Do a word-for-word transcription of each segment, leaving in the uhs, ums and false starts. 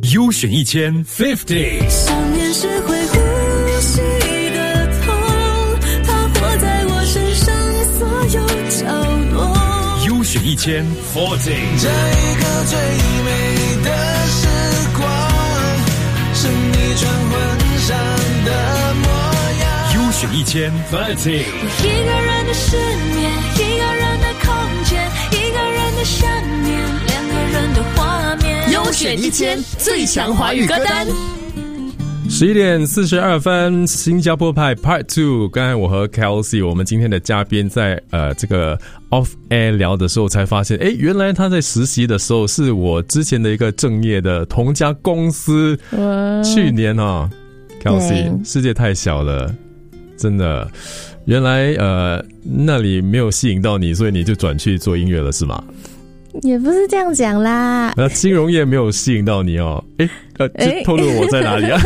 优选一千 fifty。 想念是会呼吸的痛，它活在我身上所有角落。 优选一千 forty。 这一刻最美的时光，是你穿婚纱的模样。 优选一千 thirty。 一个人的失眠，一个人的空间，一个人的想念，两个人的画面。 优选一千最强华语歌单。 十一点四十二分，新加坡派 Part Two。刚才我和 Kelsey 我们今天的嘉宾在呃这个 Off Air 聊的时候，才发现，哎，原来他在实习的时候是我之前的一个正业的同家公司。去年啊 ，Kelsey 世界太小了，真的。原来呃那里没有吸引到你，所以你就转去做音乐了，是吗？ 也不是这样讲啦。 那金融业没有吸引到你哦？诶呃，这透露我在哪里啊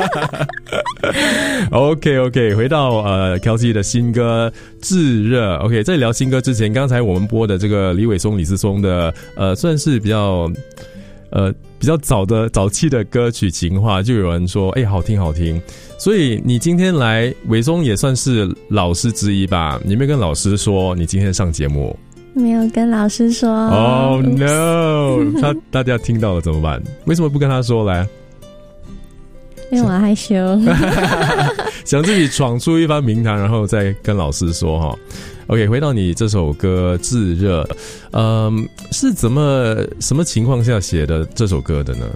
？OK OK， 回到呃 Kelsey 的新歌《炙热》。OK， 在聊新歌之前，刚才我们播的这个李伟松、李思松的呃，算是比较呃比较早的早期的歌曲《情话》，就有人说，哎，好听好听。所以你今天来，伟松也算是老师之一吧？你没有跟老师说你今天上节目？ 没有跟老师说。 Oh no！ 他大家听到了怎么办？为什么不跟他说来？ 因为我害羞， 想自己闯出一番名堂，然后再跟老师说哈。OK， 回到你这首歌《炙热》，嗯，是怎么什么情况下写的这首歌的呢？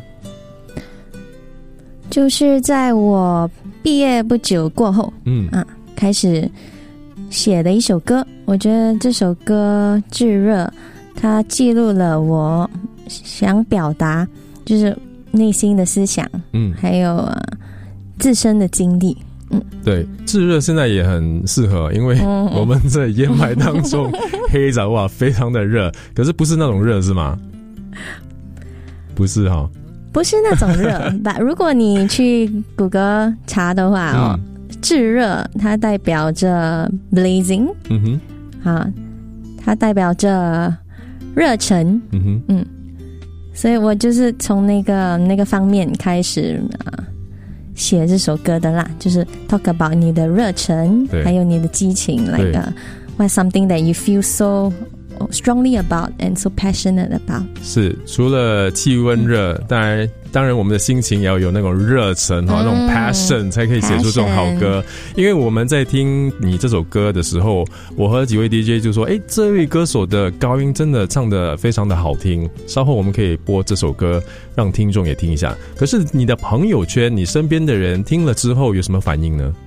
就是在我毕业不久过后，嗯啊，开始写的一首歌。我觉得这首歌《炙热》它记录了我想表达就是内心的思想，嗯，还有、呃、自身的经历。嗯， 对，炙热现在也很适合，因为我们在烟霾当中黑着哇，非常的热，可是不是那种热是吗？不是哈、哦， 不是那种热吧？如果你去谷歌查的话哦。嗯，炙热它代表着 blazing， 嗯哼，好，它代表着热忱，嗯哼，嗯，所以我就是从那个那个方面开始啊写这首歌的啦，就是 talk about 你的热忱，还有你的激情 ，like uh, what's something that you feel so strongly about and so passionate about。 是除了气温热、嗯、当然当然我们的心情也要有那种热忱、嗯、那种 passion 才可以写出这种好歌。因为我们在听你这首歌的时候，我和几位 D J 就说，诶，这位歌手的高音真的唱得非常的好听，稍后我们可以播这首歌让听众也听一下。可是你的朋友圈，你身边的人听了之后有什么反应呢？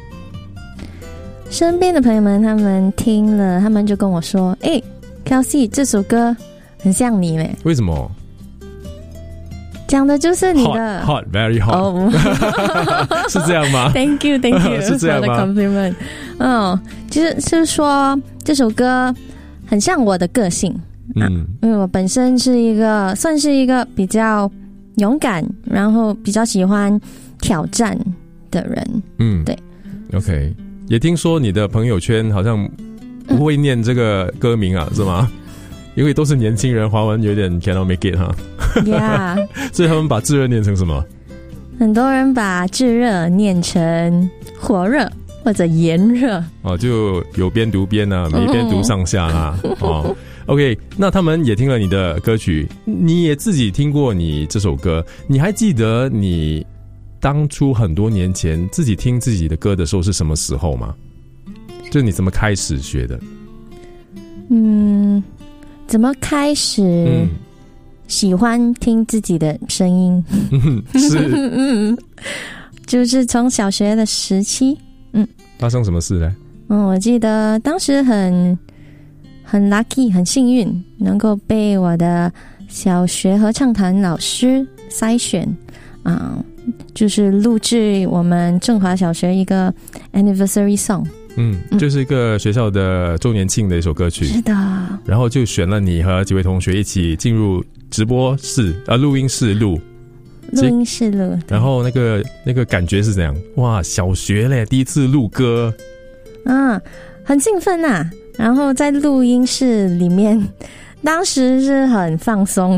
身边的朋友们他们听了，他们就跟我说，诶Kelsey 这首歌很像你嘞。为什么？讲的就是你的 hot, hot very hot、oh. 是这样吗？ Thank you Thank you 是这样吗？ compliment 嗯，就是是说这首歌很像我的个性、嗯啊、因为我本身是一个算是一个比较勇敢，然后比较喜欢挑战的人。嗯，对。 OK， 也听说你的朋友圈好像不会念这个歌名啊、嗯、是吗？因为都是年轻人，华文有点 cannot make it 哈。 Yeah 所以他们把炙热念成什么？ 很多人把炙热念成火热或者炎热。 哦，就有边读边啊，没边读上下啦、嗯、哦 OK， 那他们也听了你的歌曲，你也自己听过你这首歌，你还记得你当初很多年前自己听自己的歌的时候是什么时候吗？就你怎么开始学的？ 嗯，怎么开始喜欢听自己的声音？嗯、是，嗯，就是从小学的时期。嗯， 发生什么事呢？ 嗯，我记得当时很很 lucky， 很幸运，能够被我的小学合唱团老师筛选，啊、嗯，就是录制我们正华小学一个 anniversary song。 嗯，就是一个学校的周年庆的一首歌曲。 是的。然后就选了你和几位同学一起进入直播室啊，录音室录。 录音室录。 然后那个那个感觉是怎样？哇，小学嘞，第一次录歌。 嗯，很兴奋啊。然后在录音室里面，当时是很放松的，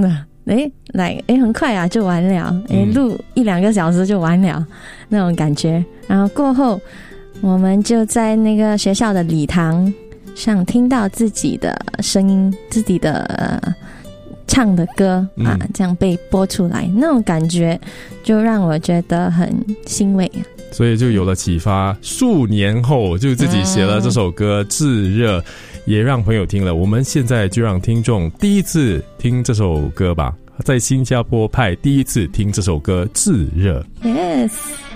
哎，来，哎，很快啊，就完了，哎，录一两个小时就完了，那种感觉。然后过后，我们就在那个学校的礼堂上听到自己的声音，自己的、呃、唱的歌啊、嗯，这样被播出来，那种感觉就让我觉得很欣慰。 所以就有了启发，数年后就自己写了这首歌《炙热》，也让朋友听了。我们现在就让听众第一次听这首歌吧，在新加坡派第一次听这首歌《炙热》。 Yes。